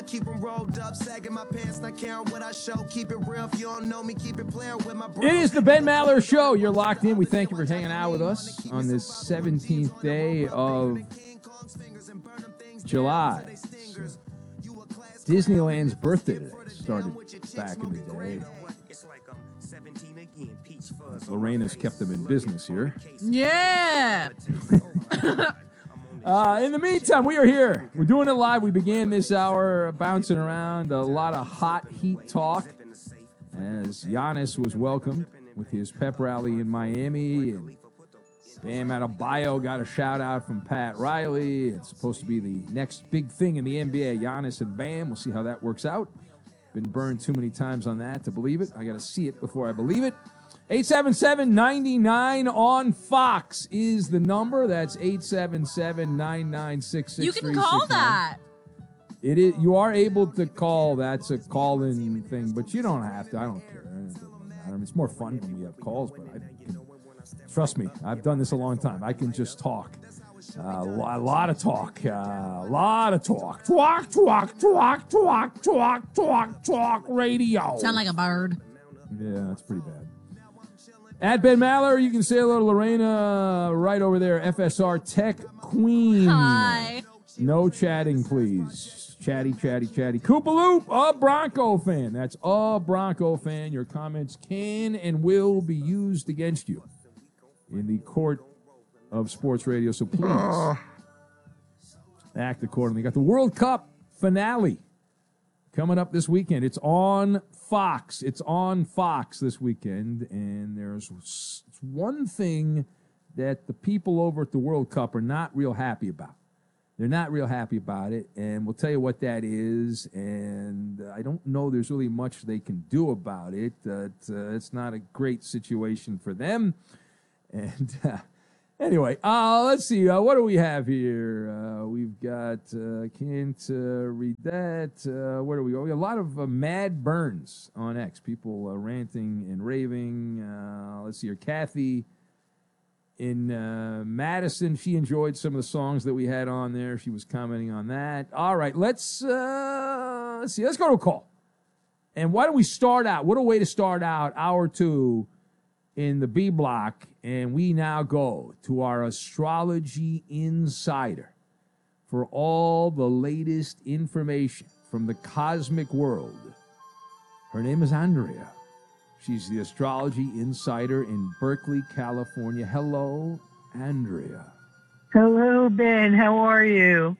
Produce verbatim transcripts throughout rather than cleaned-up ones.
keep them rolled up, sagging my pants, not caring what I show. Keep it real, if you don't know me, keep it playing with my bros. It is the Ben Maller Show. You're locked in. We thank you for hanging out with us on this seventeenth day of July. Disneyland's birthday today started back in the day. Lorena's kept them in business here. Yeah. uh, in the meantime, we are here. We're doing it live. We began this hour bouncing around a lot of hot heat talk as Giannis was welcomed with his pep rally in Miami. And Bam Adebayo got a shout out from Pat Riley. It's supposed to be the next big thing in the N B A. Giannis and Bam. We'll see how that works out. Been burned too many times on that to believe it. I got to see it before I believe it. eight seven seven, nine nine on Fox is the number. That's eight seven seven, nine nine six, six You can call that. It is. You are able to call. That's a call-in thing, but you don't have to. I don't care. It doesn't matter. It's more fun when we have calls, but I can, trust me, I've done this a long time. I can just talk. Uh, a lot of talk. Uh, a lot of talk. Talk, talk, talk, talk, talk, talk, talk, radio. Sound like a bird. Yeah, that's pretty bad. At Ben Maller, you can say hello to Lorena right over there, F S R Tech Queen. Hi. No chatting, please. Chatty, chatty, chatty. Koopaloop, a Bronco fan. That's a Bronco fan. Your comments can and will be used against you in the court of sports radio, so please oh. act accordingly. Got the World Cup finale coming up this weekend. It's on Fox. It's on Fox this weekend, and there's one thing that the people over at the World Cup are not real happy about. They're not real happy about it, and we'll tell you what that is, and I don't know there's really much they can do about it. Uh, it's, uh, it's not a great situation for them, and uh, anyway, uh, let's see. Uh, what do we have here? Uh, we've got, uh, I can't uh, read that. Uh, where do we go? We have a lot of uh, mad burns on X. People uh, ranting and raving. Uh, let's see here. Kathy in uh, Madison, she enjoyed some of the songs that we had on there. She was commenting on that. All right, let's, uh, let's see. Let's go to a call. And why don't we start out? What a way to start out hour two in the B block, and we now go to our astrology insider for all the latest information from the cosmic world. Her name is Andrea. She's the astrology insider in Berkeley, California. Hello, Andrea. Hello, Ben. How are you?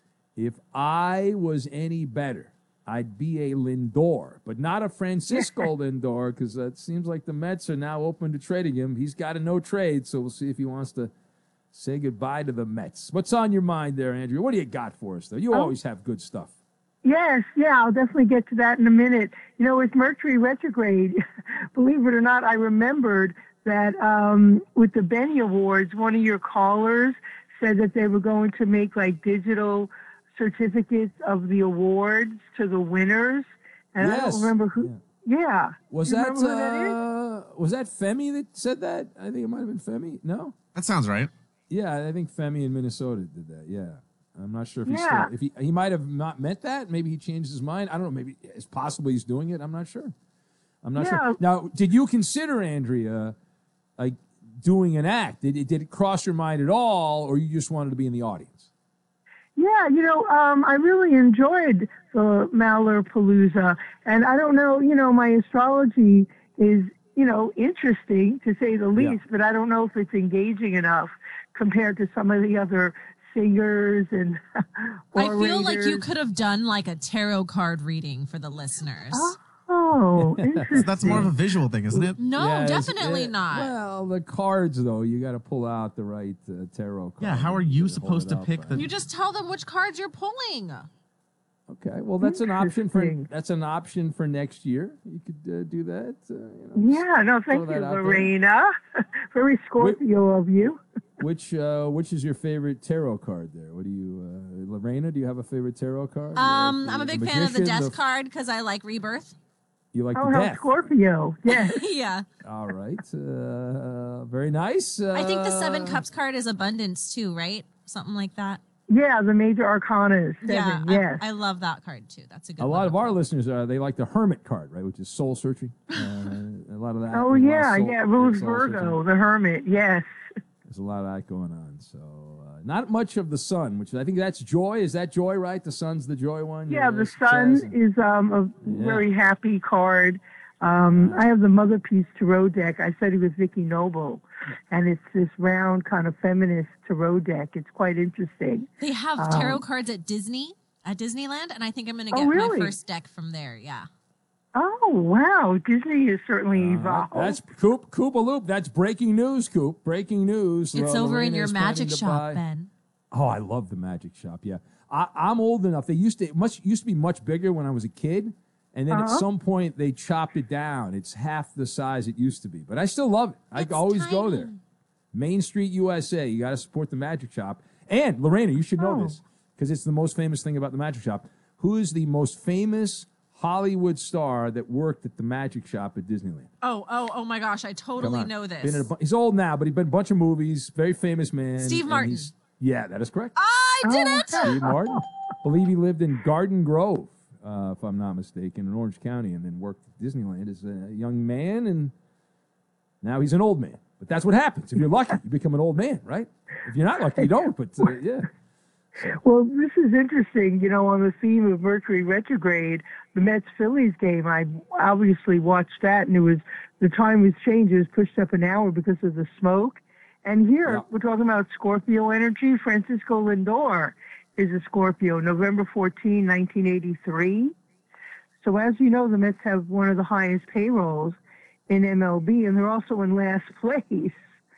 If I was any better, I'd be a Lindor, but not a Francisco Lindor, because it seems like the Mets are now open to trading him. He's got a no trade, so we'll see if he wants to say goodbye to the Mets. What's on your mind there, Andrea? What do you got for us, though? You oh. always have good stuff. Yes, yeah, I'll definitely get to that in a minute. You know, with Mercury retrograde, believe it or not, I remembered that um, with the Benny Awards, one of your callers said that they were going to make, like, digital certificates of the awards to the winners, and yes. I don't remember who. Yeah, yeah. Was that, uh, that was that Femi that said that? I think it might have been Femi. No, that sounds right. Yeah, I think Femi in Minnesota did that. Yeah, I'm not sure if he yeah. still, if he he might have not meant that. Maybe he changed his mind. I don't know. Maybe it's possible he's doing it. I'm not sure. I'm not yeah. sure. Now, did you consider, Andrea, like doing an act? Did it did it cross your mind at all, or you just wanted to be in the audience? Yeah, you know, um, I really enjoyed the Maller Palooza. And I don't know, you know, my astrology is, you know, interesting to say the least, yeah. but I don't know if it's engaging enough compared to some of the other singers and I feel like you could have done like a tarot card reading for the listeners. Oh. Oh, interesting. That's more of a visual thing, isn't it? No, yeah, definitely not. Well, the cards, though, you got to pull out the right uh, tarot card. Yeah, how are you supposed to pick the... You just tell them which cards you're pulling. Okay, well, that's an option for that's an option for next year. You could uh, do that. Uh, you know, yeah, no, thank you, Lorena. Very Scorpio of you. Which uh, which is your favorite tarot card there? What do you, uh, Lorena, do you have a favorite tarot card? Um, like I'm the, a big the fan of the magician, death the... card because I like rebirth. You like oh, the how death. Scorpio, yes. Yeah. All right. Uh, very nice. Uh, I think the Seven Cups card is abundance too, right? Something like that. Yeah, the major arcana is seven. Yeah, yes. I, I love that card too. That's a good A one. lot of our listeners, uh, they like the Hermit card, right, which is soul searching. Uh, a lot of that. Oh There's a lot of yeah, soul- yeah. Rose soul Virgo, searching. the Hermit. Yes. There's a lot of that going on. So uh, not much of the sun, which I think that's joy. Is that joy, right? The sun's the joy one. Yeah, Uh, the success sun and- is um, a Yeah. very happy card. Um, I have the Mother Piece Tarot deck. I studied with Vicky Noble, and it's this round kind of feminist tarot deck. It's quite interesting. They have Um, tarot cards at Disney, at Disneyland, and I think I'm going to Oh, get really? my first deck from there. Yeah. Oh wow, Disney is certainly Uh, evolved. that's Coop Koopa Loop. That's breaking news, Coop. Breaking news. It's Lo- over in Lorena your is planning magic to shop, buy- Ben. Oh, I love the magic shop. Yeah, I, I'm old enough. They used to much used to be much bigger when I was a kid, and then at Uh-huh. some point they chopped it down. It's half the size it used to be, but I still love it. I It's always go tiny. there. Main Street, U S A. You got to support the magic shop. And Lorena, you should know Oh. this because it's the most famous thing about the magic shop. Who is the most famous Hollywood star that worked at the magic shop at Disneyland? Oh, oh, oh my gosh! I Come totally on. know this. Been in a bu- he's old now, but he's been in a bunch of movies. Very famous man. Steve and Martin. he's- Yeah, that is correct. I did Oh, it. okay. Steve Martin. Believe he lived in Garden Grove, uh, if I'm not mistaken, in Orange County, and then worked at Disneyland as a young man, and now he's an old man. But that's what happens. If you're lucky, you become an old man, right? If you're not lucky, you don't. But uh, yeah. Well, this is interesting. You know, on the theme of Mercury retrograde, the Mets Phillies game, I obviously watched that, and it was the time was changed. It was pushed up an hour because of the smoke. And here Yeah. we're talking about Scorpio energy. Francisco Lindor is a Scorpio, November fourteenth, nineteen eighty-three. So as you know, the Mets have one of the highest payrolls in M L B, and they're also in last place.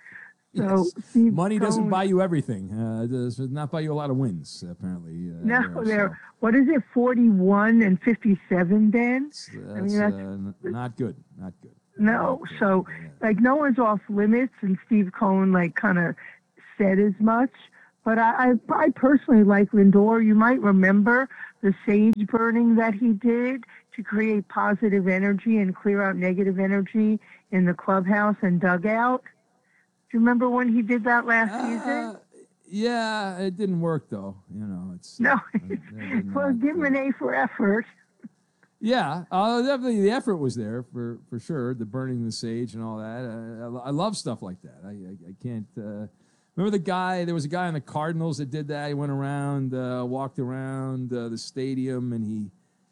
So Yes. Steve Money doesn't Cohen- buy you everything. Uh, it does not buy you a lot of wins, apparently. Uh, No, there, they're so what is it, forty-one and fifty-seven, Ben? That's, I mean, uh, that's n- not good. Not good. no. Not good. So Yeah. like no one's off limits, and Steve Cohen like kind of said as much. But I, I, I personally like Lindor. You might remember the sage burning that he did to create positive energy and clear out negative energy in the clubhouse and dugout. Do you remember when he did that last season? Uh, yeah, it didn't work though. You know, it's No. uh, they're- they're Well, not, give him uh, an A for effort. Yeah, uh, definitely the effort was there for, for sure. The burning the sage and all that. Uh, I, I love stuff like that. I I, I can't. Uh, remember the guy? There was a guy on the Cardinals that did that. He went around, uh, walked around uh, the stadium, and he.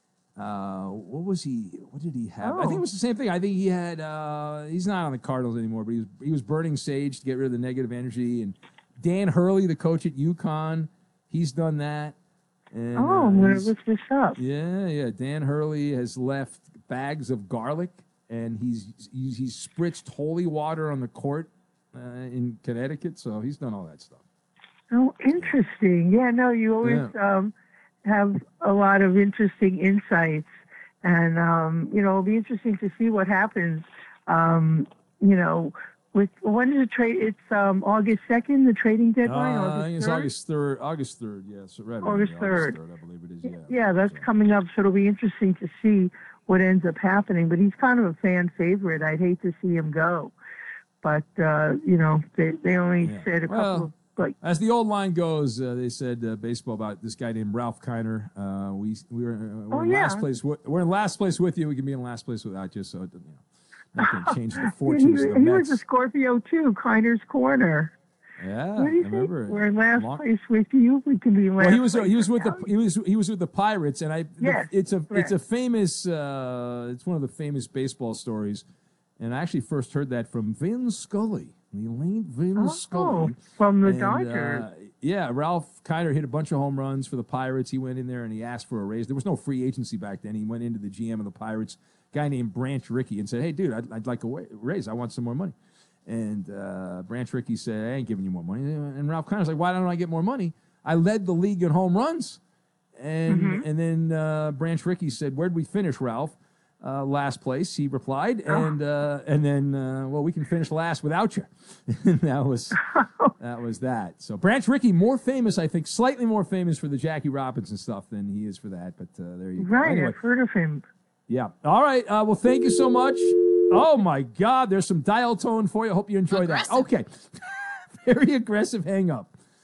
Uh, what was he? What did he have? I think it Oh. was the same thing. I think he had. Uh, he's not on the Cardinals anymore, but he was he was burning sage to get rid of the negative energy. And Dan Hurley, the coach at UConn, he's done that. And, Oh, uh, I'm going to he's- look this up. yeah, yeah. Dan Hurley has left bags of garlic, and he's he's, he's spritzed holy water on the court uh, in Connecticut. So he's done all that stuff. Oh, interesting. Yeah, no, you always um, have a lot of interesting insights. And, um, you know, it'll be interesting to see what happens, um, you know, with when is the trade? It's um, August second, the trading deadline? Uh, I think it's third? August third. August third. Yes, right. around August there, third. I believe it is. Yeah. Yeah, that's So- coming up, so it'll be interesting to see what ends up happening. But he's kind of a fan favorite. I'd hate to see him go. But, uh, you know, they, they only Yeah. said a couple Well, of, like, As the old line goes, uh, they said uh, baseball about this guy named Ralph Kiner. Uh, we we were, uh, we're Oh, in yeah. last place. wi- We're in last place with you. We can be in last place without you. So it, you know, not going to change the he, fortunes of the he was Mets. a Scorpio too, Kiner's Corner. Yeah, What do you I think? remember. We're in last Long- place with you. We can be in last Well, he was place he was with the without he was he was with the Pirates, and I the- Yes, it's a correct. it's a famous uh, it's one of the famous baseball stories, and I actually first heard that from Vin Scully, the late Vin Oh, Scully from the And, Dodgers. uh, yeah, Ralph Kiner hit a bunch of home runs for the Pirates. He went in there and he asked for a raise. There was no free agency back then. He went into the G M of the Pirates, a guy named Branch Rickey, and said, "Hey, dude, I'd, I'd like a wa- raise. I want some more money." And uh, Branch Rickey said, "I ain't giving you more money." And Ralph Kiner's like, "Why don't I get more money? I led the league in home runs." And Mm-hmm. and then uh, Branch Rickey said, "Where'd we finish, Ralph?" Uh, last place, he replied, Oh. and uh, and then uh, well, we can finish last without you. And that was that was that. So Branch Rickey, more famous, I think, slightly more famous for the Jackie Robinson stuff than he is for that. But uh, there you go. Right, Anyway, I've heard of him. yeah. All right. Uh, well, thank you so much. Oh my God, there's some dial tone for you. I hope you enjoy that. Aggressive. Okay. Very aggressive hang up.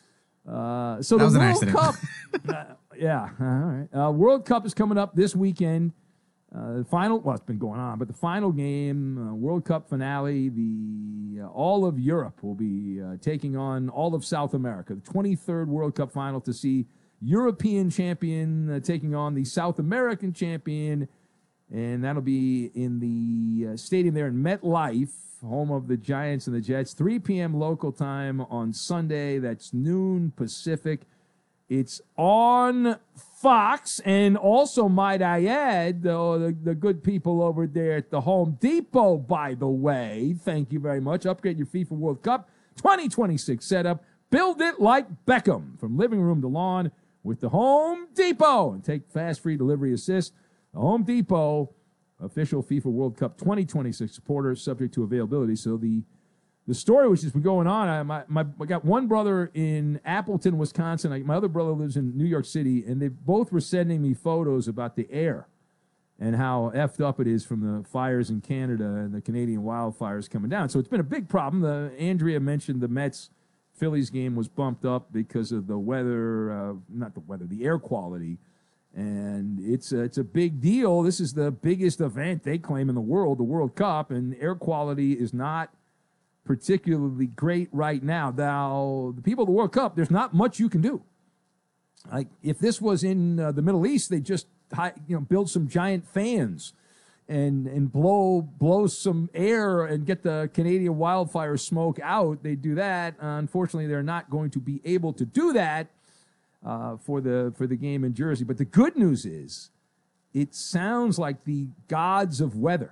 Uh, so That the was an World accident. Cup, uh, yeah, all right. Uh, World Cup is coming up this weekend. Uh, the final, well, it's been going on, but the final game, uh, World Cup finale, the uh, all of Europe will be uh, taking on all of South America. The twenty-third World Cup final to see European champion uh, taking on the South American champion, and that'll be in the uh, stadium there in MetLife, home of the Giants and the Jets. three p.m. local time on Sunday. That's noon Pacific. It's on Fox, and also, might I add, the, the, the good people over there at the Home Depot, by the way, thank you very much. Upgrade your FIFA World Cup twenty twenty-six setup. Build it like Beckham, from living room to lawn with the Home Depot, and take fast free delivery assist. The Home Depot, official FIFA World Cup twenty twenty-six supporter, subject to availability. So the The story which has been going on, I, my, my, I got one brother in Appleton, Wisconsin. I, my other brother lives in New York City, and they both were sending me photos about the air and how effed up it is from the fires in Canada and the Canadian wildfires coming down. So it's been a big problem. The, Andrea mentioned the Mets-Phillies game was bumped up because of the weather, uh, not the weather, the air quality. And it's a, it's a big deal. This is the biggest event, they claim, in the world, the World Cup, and air quality is not particularly great right now. Now, the people of the World Cup, there's not much you can do. Like, if this was in uh, the Middle East, they just you know build some giant fans and and blow blow some air and get the Canadian wildfire smoke out. They do that. Uh, unfortunately, they're not going to be able to do that uh, for the for the game in Jersey. But the good news is, it sounds like the gods of weather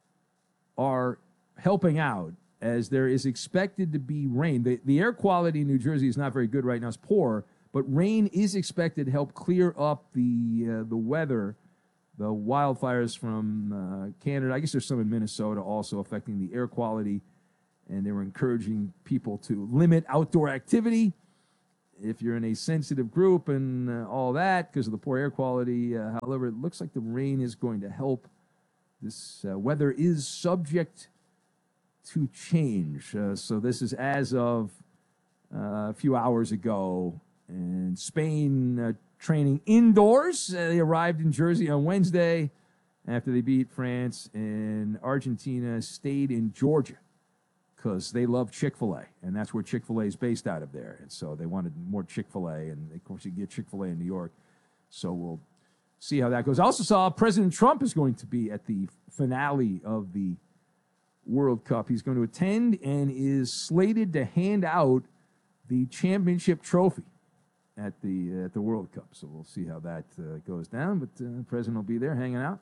are helping out, as there is expected to be rain. The, the air quality in New Jersey is not very good right now. It's poor, but rain is expected to help clear up the uh, the weather, the wildfires from uh, Canada. I guess there's some in Minnesota also affecting the air quality, and they were encouraging people to limit outdoor activity if you're in a sensitive group and uh, all that because of the poor air quality. Uh, however, it looks like the rain is going to help. This uh, weather is subject to change. Uh, so this is as of uh, a few hours ago. And Spain uh, training indoors. Uh, they arrived in Jersey on Wednesday after they beat France. And Argentina stayed in Georgia because they love Chick-fil-A. And that's where Chick-fil-A is based out of there. And so they wanted more Chick-fil-A. And, of course, you get Chick-fil-A in New York. So we'll see how that goes. I also saw President Trump is going to be at the finale of the World Cup. He's going to attend and is slated to hand out the championship trophy at the at the World Cup. So we'll see how that uh, goes down. But uh, the president will be there hanging out.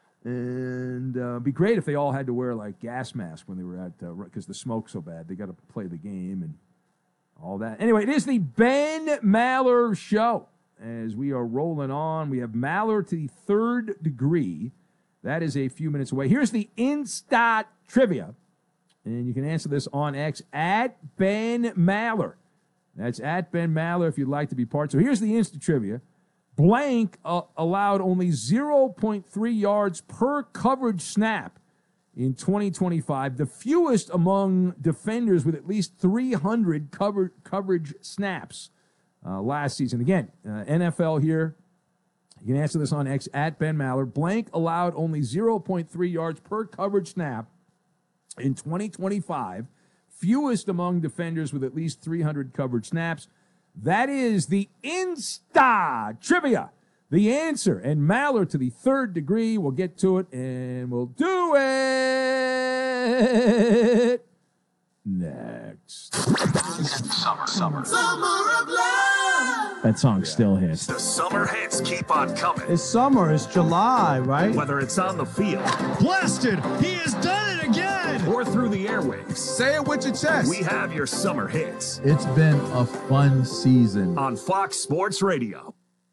And uh, it'd be great if they all had to wear like gas masks when they were at, because uh, the smoke's so bad. They got to play the game and all that. Anyway, it is the Ben Maller Show. As we are rolling on, we have Maller to the third degree. That is a few minutes away. Here's the Insta Trivia. And you can answer this on X at Ben Maller. That's at Ben Maller if you'd like to be part. So here's the Insta Trivia. Blank uh, allowed only zero point three yards per coverage snap in twenty twenty-five, the fewest among defenders with at least three hundred cover, coverage snaps uh, last season. Again, uh, N F L here. You can answer this on X at Ben Maller. Blank allowed only zero point three yards per coverage snap in twenty twenty-five, fewest among defenders with at least three hundred coverage snaps. That is the Insta Trivia. The answer, and Maller to the third degree. We'll get to it, and we'll do it next. Summer, summer. Summer of love. That song still hits. The summer hits keep on coming. It's summer. It's July, right? Whether it's on the field. Blasted! He has done it again! Or through the airwaves. Say it with your chest. We have your summer hits. It's been a fun season. On Fox Sports Radio.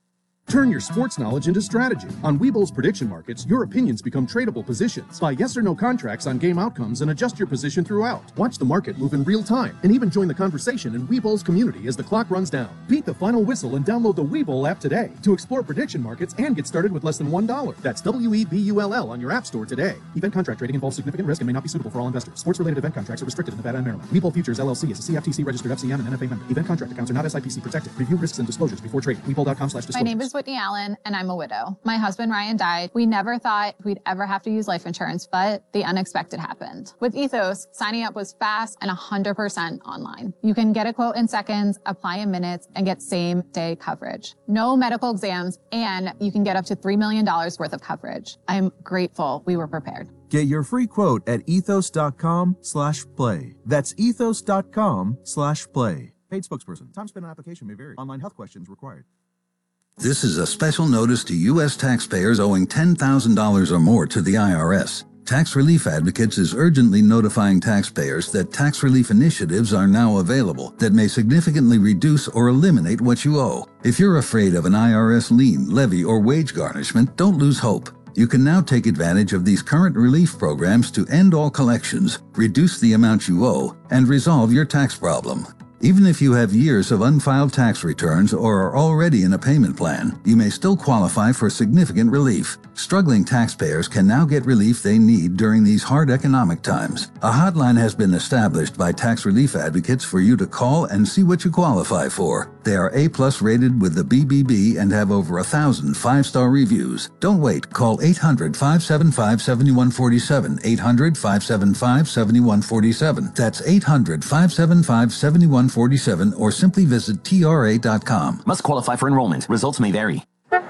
Turn your sports knowledge into strategy. On Webull's prediction markets, your opinions become tradable positions. Buy yes or no contracts on game outcomes and adjust your position throughout. Watch the market move in real time and even join the conversation in Webull's community as the clock runs down. Beat the final whistle and download the Webull app today to explore prediction markets and get started with less than one dollar. That's W E B U L L on your app store today. Event contract trading involves significant risk and may not be suitable for all investors. Sports-related event contracts are restricted in Nevada and Maryland. Webull Futures L L C is a C F T C-registered F C M and N F A member. Event contract accounts are not S I P C protected. Review risks and disclosures before trading. Webull dot com slash disclosures. My name is Whitney Allen, and I'm a widow. My husband, Ryan, died. We never thought we'd ever have to use life insurance, but the unexpected happened. With Ethos, signing up was fast and one hundred percent online. You can get a quote in seconds, apply in minutes, and get same-day coverage. No medical exams, and you can get up to three million dollars worth of coverage. I'm grateful we were prepared. Get your free quote at ethos.com slash play. That's ethos.com slash play. Paid spokesperson. Time spent on application may vary. Online health questions required. This is a special notice to U S taxpayers owing ten thousand dollars or more to the I R S. Tax Relief Advocates is urgently notifying taxpayers that tax relief initiatives are now available that may significantly reduce or eliminate what you owe. If you're afraid of an I R S lien, levy, or wage garnishment, don't lose hope. You can now take advantage of these current relief programs to end all collections, reduce the amount you owe, and resolve your tax problem. Even if you have years of unfiled tax returns or are already in a payment plan, you may still qualify for significant relief. Struggling taxpayers can now get relief they need during these hard economic times. A hotline has been established by Tax Relief Advocates for you to call and see what you qualify for. They are A-plus rated with the B B B and have over a thousand five-star reviews. Don't wait. Call eight hundred, five seven five, seven one four seven, eight hundred, five seven five, seven one four seven. That's eight hundred, five seven five, seven one four seven or simply visit T R A dot com. Must qualify for enrollment. Results may vary.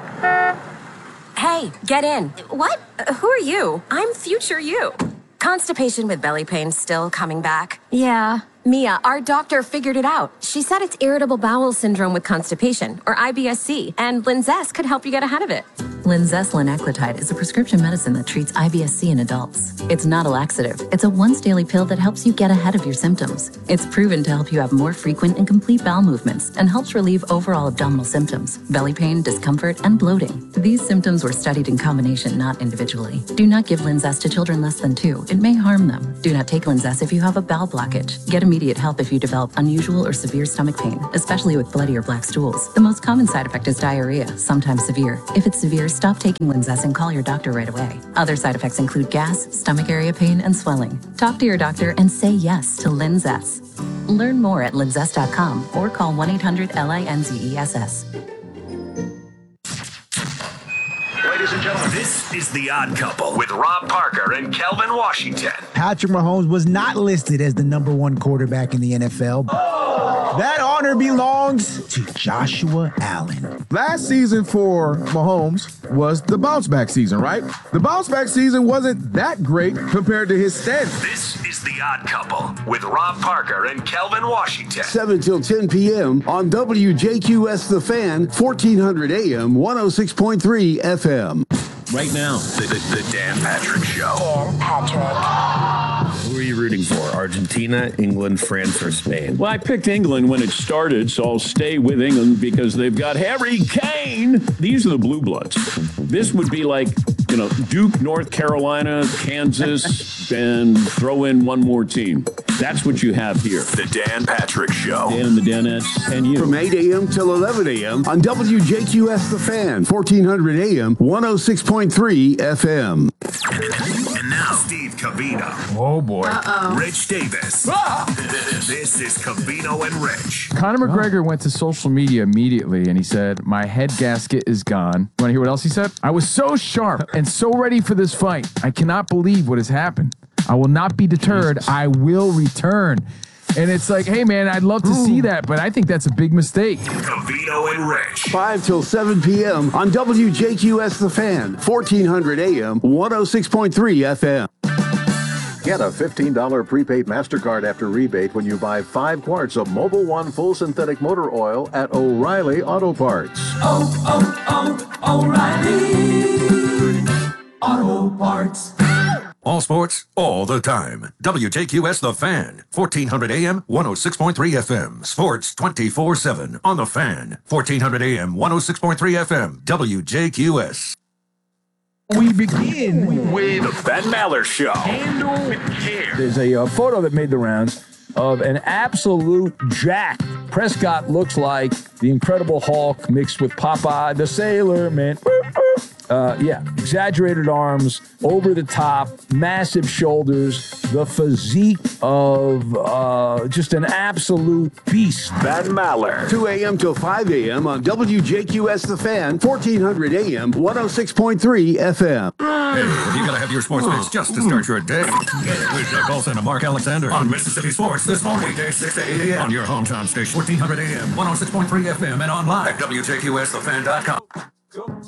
Hey, get in. What? Uh, who are you? I'm future you. Constipation with belly pain still coming back? Yeah. Mia, our doctor figured it out. She said it's irritable bowel syndrome with constipation, or I B S C, and Linzess could help you get ahead of it. Linzess linaclotide is a prescription medicine that treats I B S C in adults. It's not a laxative. It's a once-daily pill that helps you get ahead of your symptoms. It's proven to help you have more frequent and complete bowel movements and helps relieve overall abdominal symptoms, belly pain, discomfort, and bloating. These symptoms were studied in combination, not individually. Do not give Linzess to children less than two. It may harm them. Do not take Linzess if you have a bowel blockage. Get immediate help if you develop unusual or severe stomach pain, especially with bloody or black stools. The most common side effect is diarrhea, sometimes severe. If it's severe, stop taking Linzess and call your doctor right away. Other side effects include gas, stomach area pain, and swelling. Talk to your doctor and say yes to Linzess. Learn more at linzess dot com or call one eight hundred L I N Z E S S. Ladies and gentlemen, this is The Odd Couple with Rob Parker and Kelvin Washington. Patrick Mahomes was not listed as the number one quarterback in the N F L. Oh. That honor belongs to Joshua Allen. Last season for Mahomes was the bounce back season, right? The bounce back season wasn't that great compared to his standards. This is The Odd Couple with Rob Parker and Kelvin Washington. seven till ten p.m. on W J Q S The Fan, fourteen hundred A M, one oh six point three F M. Right now, the, the, the Dan Patrick Show. Dan Patrick. Who are you rooting for? Argentina, England, France, or Spain? Well, I picked England when it started, so I'll stay with England because they've got Harry Kane. These are the Blue Bloods. This would be like, you know, Duke, North Carolina, Kansas, and throw in one more team. That's what you have here. The Dan Patrick Show. Dan and the Danettes and you. From eight a.m. till eleven a.m. on W J Q S The Fan, fourteen hundred A M, one oh six point three F M. And now, Steve Cavino. Oh, boy. Uh-oh. Rich Davis. Ah! This is Cavino and Rich. Conor McGregor went to social media immediately and he said, my head gasket is gone. You want to hear what else he said? I was so sharp and so ready for this fight. I cannot believe what has happened. I will not be deterred. I will return. And it's like, hey, man, I'd love to Ooh. see that, but I think that's a big mistake. Cavino and Rich. five till seven p.m. on W J Q S The Fan, fourteen hundred A M, one oh six point three F M. Get a fifteen dollars prepaid MasterCard after rebate when you buy five quarts of Mobil One full synthetic motor oil at O'Reilly Auto Parts. Oh, oh, oh, O'Reilly Auto Parts. All sports, all the time. W J Q S The Fan, fourteen hundred A M, one oh six point three F M. Sports twenty-four seven on The Fan, fourteen hundred A M, one oh six point three F M. W J Q S. We begin with the Ben Maller Show. Handle with care. There's a uh, photo that made the rounds of an absolute jack. Prescott looks like the Incredible Hulk mixed with Popeye the Sailor Man. Uh, yeah, exaggerated arms, over the top, massive shoulders, the physique of uh, just an absolute beast. Ben Maller. two a.m. till five a.m. on W J Q S The Fan, fourteen hundred A M, one oh six point three F M. Hey, have you got to have your sports fix just to start your day? With Jack Olsen and Mark Alexander on Mississippi Sports this morning, weekdays six to eight a.m. on your hometown station, fourteen hundred A M, one oh six point three F M, and online at W J Q S the fan dot com.